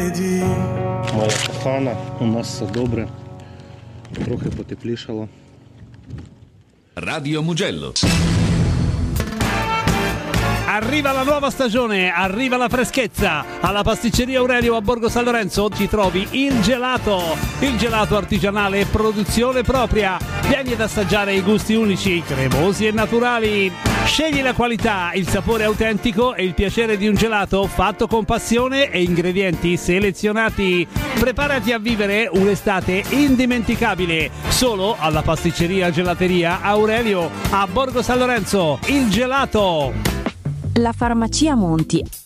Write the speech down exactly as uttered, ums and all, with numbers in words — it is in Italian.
Моя кохана, у нас все добре. Трохи потеплішало. Radio Mugello. Arriva la nuova stagione, arriva la freschezza. Alla pasticceria Aurelio a Borgo San Lorenzo ci trovi il gelato, il gelato artigianale produzione propria. Vieni ad assaggiare i gusti unici, cremosi e naturali. Scegli la qualità, il sapore autentico e il piacere di un gelato fatto con passione e ingredienti selezionati. Preparati a vivere un'estate indimenticabile solo alla pasticceria gelateria Aurelio a Borgo San Lorenzo. Il gelato. La farmacia Monti